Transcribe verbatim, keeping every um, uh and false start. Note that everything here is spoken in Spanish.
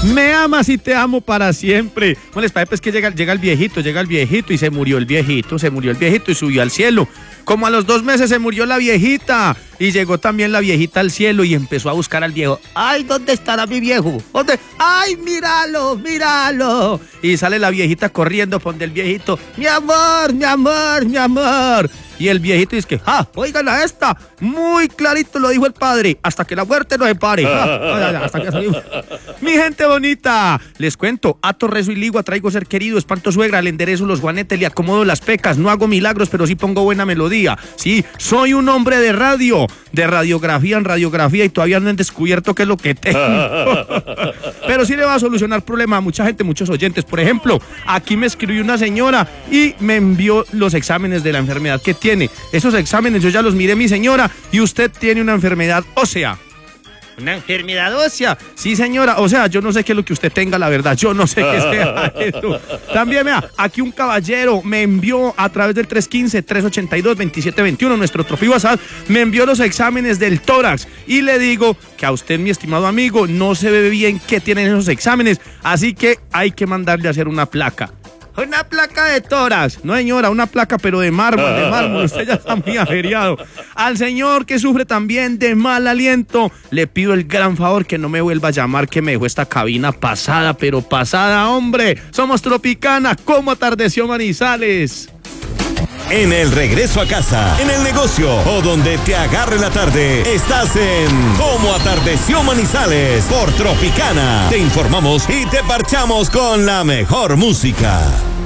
Me amas y te amo para siempre. Bueno, les parece pues que llega, llega el viejito, llega el viejito y se murió el viejito, se murió el viejito y subió al cielo. Como a los dos meses se murió la viejita y llegó también la viejita al cielo y empezó a buscar al viejo. Ay, ¿dónde estará mi viejo? ¿Dónde? Ay, míralo, míralo. Y sale la viejita corriendo por donde el viejito. Mi amor, mi amor, mi amor. Y el viejito dice que, ah, oigan a esta, muy clarito lo dijo el padre, hasta que la muerte no se pare. Ah, hasta que salimos. Mi gente bonita, les cuento, ato, rezo y ligua, traigo ser querido, espanto suegra, le enderezo los guanetes, le acomodo las pecas, no hago milagros, pero sí pongo buena melodía. Sí, soy un hombre de radio, de radiografía en radiografía y todavía no han descubierto qué es lo que tengo. Pero sí le va a solucionar problemas a mucha gente, muchos oyentes. Por ejemplo, aquí me escribió una señora y me envió los exámenes de la enfermedad que tiene. Esos exámenes yo ya los miré, mi señora, y usted tiene una enfermedad ósea. ¿Una enfermedad ósea? Sí, señora, o sea, yo no sé qué es lo que usted tenga, la verdad, yo no sé qué sea eso. También, vea, aquí un caballero me envió a través del tres uno cinco, tres ocho dos, dos siete dos uno, nuestro trofeo WhatsApp, me envió los exámenes del tórax, y le digo que a usted, mi estimado amigo, no se ve bien qué tienen esos exámenes, así que hay que mandarle a hacer una placa. Una placa de tórax. No, señora, una placa, pero de mármol, de mármol. Usted ya está muy averiado. Al señor que sufre también de mal aliento, le pido el gran favor que no me vuelva a llamar, que me dejó esta cabina pasada, pero pasada, hombre. Somos Tropicana, como atardeció Manizales. En el regreso a casa, en el negocio o donde te agarre la tarde, estás en Como atardeció Manizales por Tropicana. Te informamos y te parchamos con la mejor música.